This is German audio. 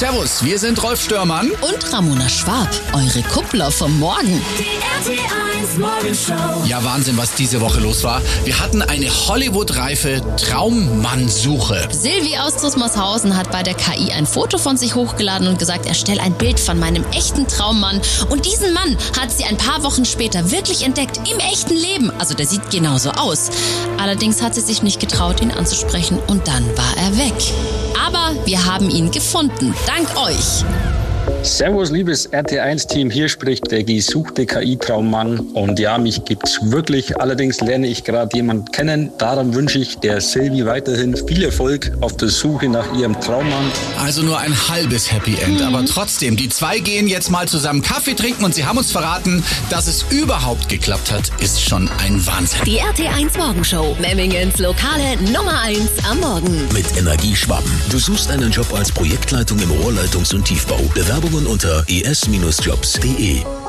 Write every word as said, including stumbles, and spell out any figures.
Servus, wir sind Rolf Störmann und Ramona Schwab, eure Kuppler vom Morgen. Die R T eins Morgenshow. Ja, Wahnsinn, was diese Woche los war. Wir hatten eine Hollywood-reife Traummann-Suche. Silvi aus Zusmarshausen hat bei der K I ein Foto von sich hochgeladen und gesagt, erstell ein Bild von meinem echten Traummann. Und diesen Mann hat sie ein paar Wochen später wirklich entdeckt, im echten Leben. Also der sieht genauso aus. Allerdings hat sie sich nicht getraut, ihn anzusprechen und dann war er weg. Aber wir haben ihn gefunden, dank euch. Servus, liebes R T eins Team, hier spricht der gesuchte K I-Traummann. Und ja, mich gibt's wirklich. Allerdings lerne ich gerade jemanden kennen. Darum wünsche ich der Silvi weiterhin viel Erfolg auf der Suche nach ihrem Traummann. Also nur ein halbes Happy End, mhm. aber trotzdem, die zwei gehen jetzt mal zusammen Kaffee trinken und sie haben uns verraten, dass es überhaupt geklappt hat, ist schon ein Wahnsinn. Die R T eins Morgenshow, Memmingens lokale Nummer eins am Morgen. Mit Energieschwaben. Du suchst einen Job als Projektleitung im Rohrleitungs- und Tiefbau. Bewerbungen unter e s Bindestrich jobs punkt de.